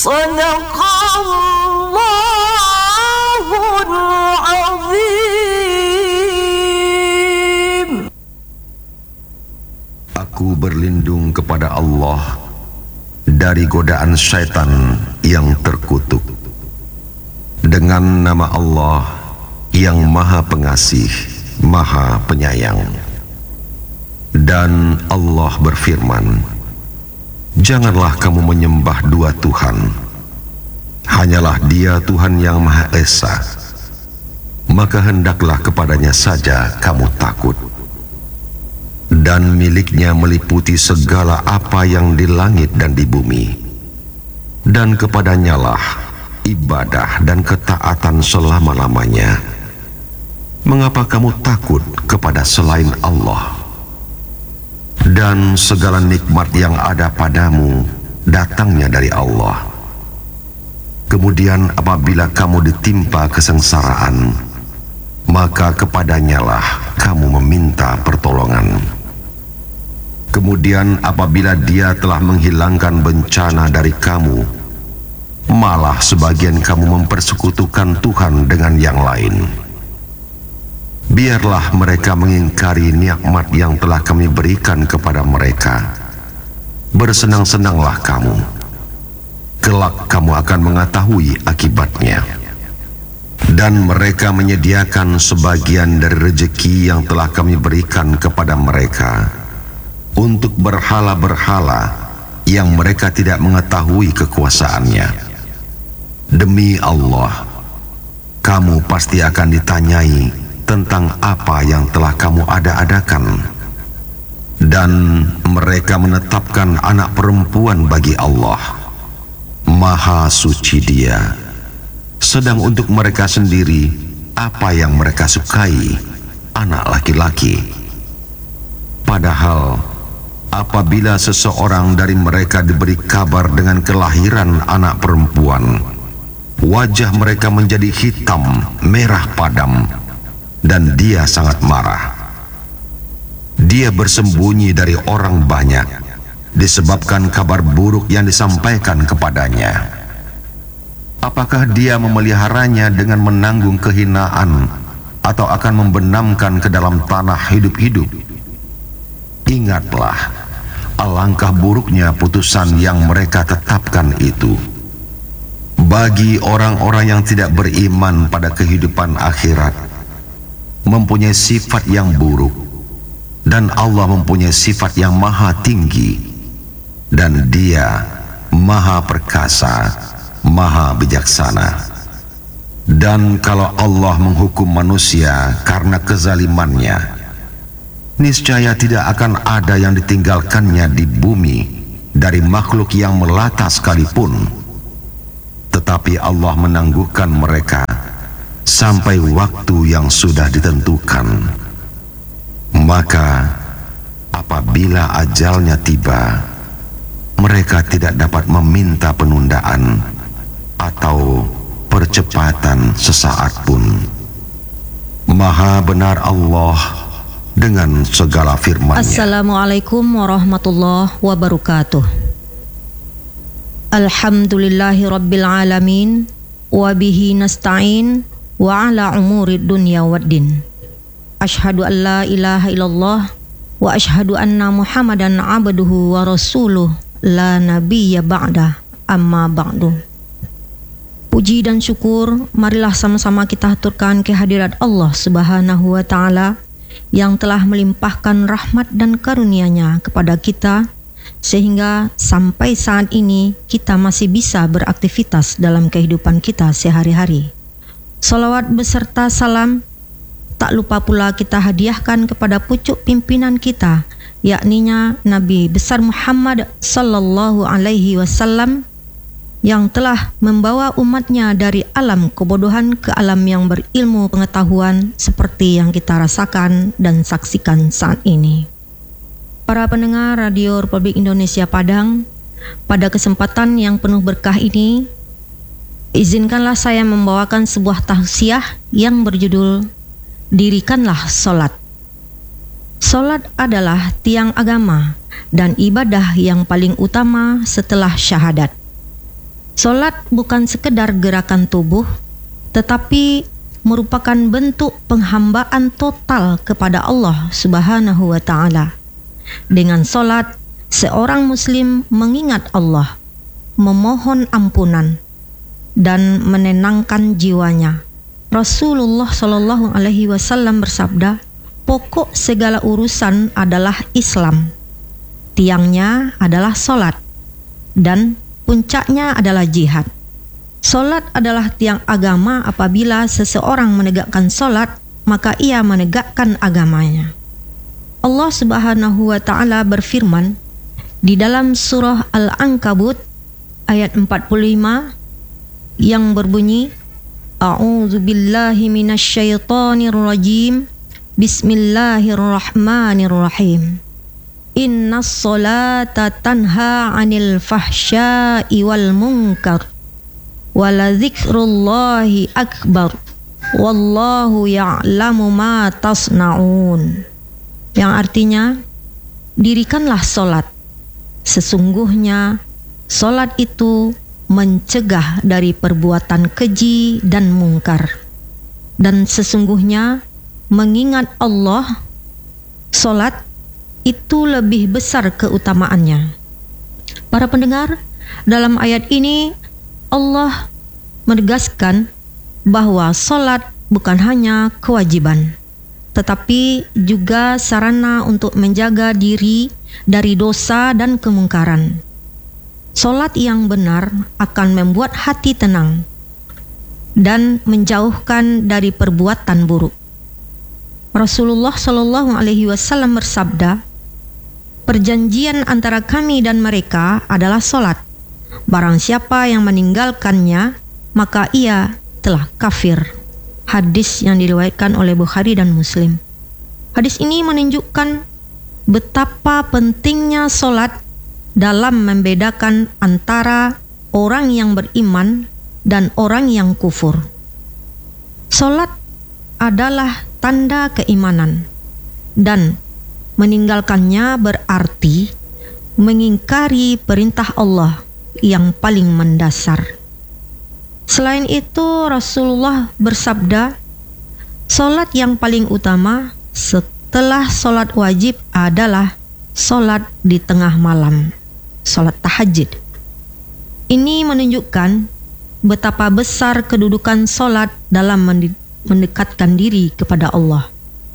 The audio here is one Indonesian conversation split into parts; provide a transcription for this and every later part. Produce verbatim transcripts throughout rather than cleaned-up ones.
Sadaqallahul azim. Aku berlindung kepada Allah dari godaan syaitan yang terkutuk. Dengan nama Allah yang Maha Pengasih, Maha Penyayang. Dan Allah berfirman, janganlah kamu menyembah dua Tuhan. Hanyalah Dia Tuhan yang Maha Esa. Maka hendaklah kepadanya saja kamu takut. Dan miliknya meliputi segala apa yang di langit dan di bumi. Dan kepadanyalah ibadah dan ketaatan selama-lamanya. Mengapa kamu takut kepada selain Allah? Dan segala nikmat yang ada padamu datangnya dari Allah. Kemudian apabila kamu ditimpa kesengsaraan, maka kepadanyalah kamu meminta pertolongan. Kemudian apabila Dia telah menghilangkan bencana dari kamu, malah sebagian kamu mempersekutukan Tuhan dengan yang lain. Biarlah mereka mengingkari nikmat yang telah kami berikan kepada mereka. Bersenang-senanglah kamu. Kelak kamu akan mengetahui akibatnya. Dan mereka menyediakan sebagian dari rezeki yang telah kami berikan kepada mereka untuk berhala-berhala yang mereka tidak mengetahui kekuasaannya. Demi Allah, kamu pasti akan ditanyai tentang apa yang telah kamu ada-adakan. Dan mereka menetapkan anak perempuan bagi Allah. Maha suci Dia. Sedang untuk mereka sendiri, apa yang mereka sukai, anak laki-laki. Padahal, apabila seseorang dari mereka diberi kabar dengan kelahiran anak perempuan, wajah mereka menjadi hitam, merah padam, dan dia sangat marah. Dia bersembunyi dari orang banyak, disebabkan kabar buruk yang disampaikan kepadanya. Apakah dia memeliharanya dengan menanggung kehinaan, atau akan membenamkan ke dalam tanah hidup-hidup? Ingatlah, alangkah buruknya putusan yang mereka tetapkan itu. Bagi orang-orang yang tidak beriman pada kehidupan akhirat, mempunyai sifat yang buruk, dan Allah mempunyai sifat yang maha tinggi, dan Dia maha perkasa, maha bijaksana. Dan kalau Allah menghukum manusia karena kezalimannya, niscaya tidak akan ada yang ditinggalkannya di bumi dari makhluk yang melata sekalipun. Tetapi Allah menangguhkan mereka sampai waktu yang sudah ditentukan. Maka apabila ajalnya tiba, mereka tidak dapat meminta penundaan atau percepatan sesaat pun. Maha benar Allah dengan segala firman-Nya. Assalamualaikum warahmatullahi wabarakatuh. Alhamdulillahi rabbil alamin, wa bihi nasta'in, wa ala umuri dunya waddin. Ashhadu an la ilaha illallah wa ashhadu anna Muhammadan abduhu wa rasuluh la nabiyya ba'da, amma ba'du. Puji dan syukur marilah sama-sama kita haturkan kehadirat Allah Subhanahu wa taala yang telah melimpahkan rahmat dan karunia-Nya kepada kita sehingga sampai saat ini kita masih bisa beraktivitas dalam kehidupan kita sehari-hari. Salawat beserta salam tak lupa pula kita hadiahkan kepada pucuk pimpinan kita, yakninya Nabi besar Muhammad sallallahu alaihi wasallam yang telah membawa umatnya dari alam kebodohan ke alam yang berilmu pengetahuan seperti yang kita rasakan dan saksikan saat ini. Para pendengar Radio Republik Indonesia Padang, pada kesempatan yang penuh berkah ini, izinkanlah saya membawakan sebuah tausiah yang berjudul Dirikanlah Salat. Salat adalah tiang agama dan ibadah yang paling utama setelah syahadat. Solat bukan sekedar gerakan tubuh, tetapi merupakan bentuk penghambaan total kepada Allah Subhanahu wa Ta'ala. Dengan solat, seorang Muslim mengingat Allah, memohon ampunan, dan menenangkan jiwanya. Rasulullah Shallallahu Alaihi Wasallam bersabda, pokok segala urusan adalah Islam, tiangnya adalah solat, dan puncaknya adalah jihad. Solat adalah tiang agama. Apabila seseorang menegakkan solat, maka ia menegakkan agamanya. Allah Subhanahu wa Ta'ala berfirman di dalam surah Al-Ankabut ayat empat puluh lima yang berbunyi, A'udzu billahi minasyaitonir rajim. Bismillahirrahmanirrahim. Innas solata tanha 'anil fahsya'i wal munkar wa la dzikrullahi akbar wallahu ya'lamu ma tasna'un. Yang artinya, dirikanlah solat. Sesungguhnya solat itu mencegah dari perbuatan keji dan mungkar. Dan sesungguhnya mengingat Allah, solat itu lebih besar keutamaannya. Para pendengar, dalam ayat ini Allah menegaskan bahwa solat bukan hanya kewajiban, tetapi juga sarana untuk menjaga diri dari dosa dan kemungkaran. Solat yang benar akan membuat hati tenang dan menjauhkan dari perbuatan buruk. Rasulullah Shallallahu Alaihi Wasallam bersabda, perjanjian antara kami dan mereka adalah solat. Barang siapa yang meninggalkannya, maka ia telah kafir. Hadis yang diriwayatkan oleh Bukhari dan Muslim. Hadis ini menunjukkan betapa pentingnya solat dalam membedakan antara orang yang beriman dan orang yang kufur. Solat adalah tanda keimanan, dan meninggalkannya berarti mengingkari perintah Allah yang paling mendasar. Selain itu, Rasulullah bersabda, solat yang paling utama setelah solat wajib adalah solat di tengah malam, solat tahajud. Ini menunjukkan betapa besar kedudukan solat dalam mendekatkan diri kepada Allah.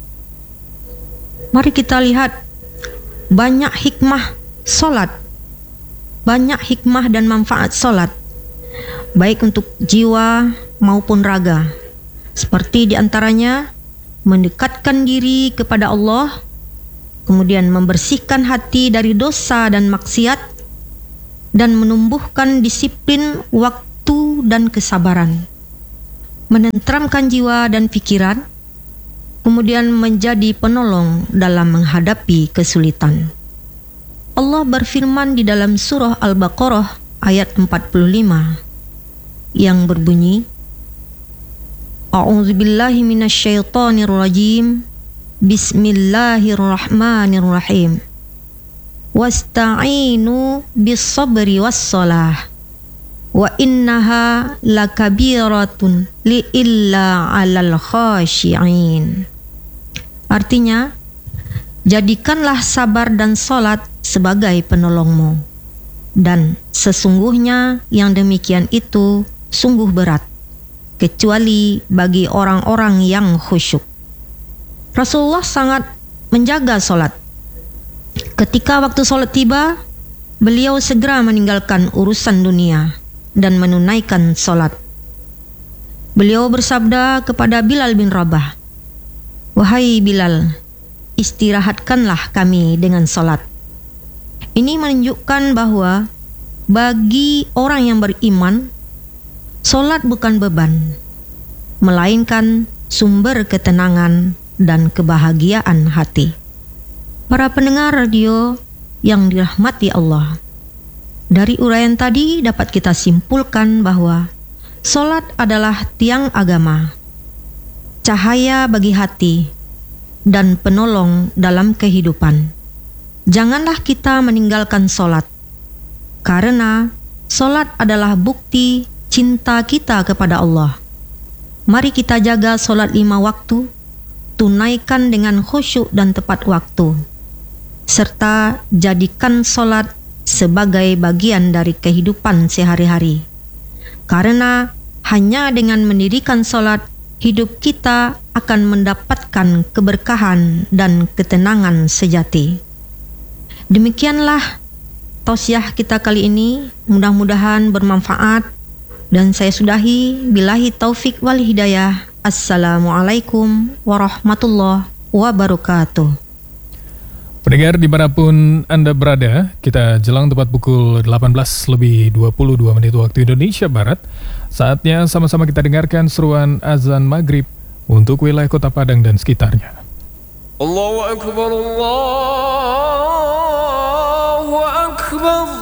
Mari kita lihat banyak hikmah solat, banyak hikmah dan manfaat solat, baik untuk jiwa maupun raga. Seperti diantaranya mendekatkan diri kepada Allah, kemudian membersihkan hati dari dosa dan maksiat, dan menumbuhkan disiplin waktu dan kesabaran, menenteramkan jiwa dan pikiran, kemudian menjadi penolong dalam menghadapi kesulitan. Allah berfirman di dalam surah Al-Baqarah ayat empat puluh lima yang berbunyi, A'udzu billahi minasyaitonir rajim. Bismillahirrahmanirrahim. Wasta'inu bis-sabri was-shalah wa innaha lakabiratun li illa 'alal khashi'in. Artinya, jadikanlah sabar dan salat sebagai penolongmu, dan sesungguhnya yang demikian itu sungguh berat, kecuali bagi orang-orang yang khusyuk. Rasulullah sangat menjaga salat. Ketika waktu salat tiba, beliau segera meninggalkan urusan dunia dan menunaikan salat. Beliau bersabda kepada Bilal bin Rabah, "Wahai Bilal, istirahatkanlah kami dengan salat." Ini menunjukkan bahwa bagi orang yang beriman, salat bukan beban, melainkan sumber ketenangan dan kebahagiaan hati. Para pendengar radio yang dirahmati Allah, dari uraian tadi dapat kita simpulkan bahwa salat adalah tiang agama, cahaya bagi hati, dan penolong dalam kehidupan. Janganlah kita meninggalkan salat, karena Solat adalah bukti cinta kita kepada Allah. Mari kita jaga solat lima waktu, tunaikan dengan khusyuk dan tepat waktu, serta jadikan solat sebagai bagian dari kehidupan sehari-hari. Karena hanya dengan mendirikan solat, hidup kita akan mendapatkan keberkahan dan ketenangan sejati. Demikianlah tausiah kita kali ini, mudah-mudahan bermanfaat, dan saya sudahi. Billahi taufik wal hidayah. Assalamualaikum warahmatullahi wabarakatuh. Pendengar dimanapun Anda berada, kita jelang tepat pukul delapan belas lebih dua puluh dua menit waktu Indonesia Barat. Saatnya sama-sama kita dengarkan seruan azan maghrib untuk wilayah Kota Padang dan sekitarnya. Allahu Akbar, Allahu Akbar.